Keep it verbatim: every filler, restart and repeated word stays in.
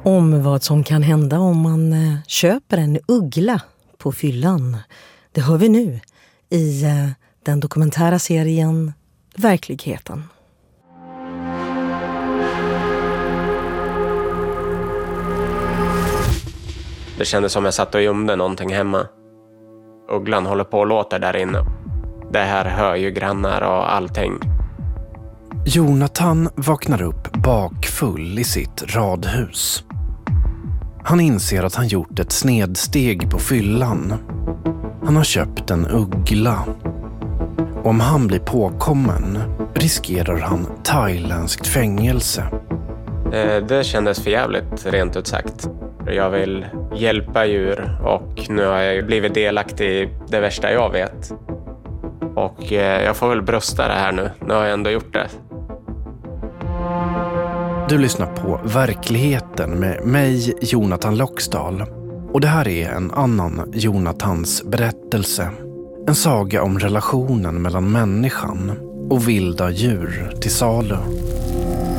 Om vad som kan hända om man eh, köper en uggla på fyllan. Det hör vi nu i eh, den dokumentära serien Verkligheten. Det kändes som jag satt och gömde någonting hemma. Ugglan håller på och låter där inne. Det här hör ju grannar och allting. Jonathan vaknar upp bakfull i sitt radhus. Han inser att han gjort ett snedsteg på fyllan. Han har köpt en uggla. Om han blir påkommen riskerar han thailändskt fängelse. Det kändes för jävligt, rent ut sagt. Jag vill hjälpa djur och nu har jag blivit delaktig i det värsta jag vet. Och jag får väl brösta det här nu. Nu har jag ändå gjort det. Du lyssnar på Verkligheten med mig, Jonathan Loxdal. Och det här är en annan Jonathans berättelse. En saga om relationen mellan människan och vilda djur till salu.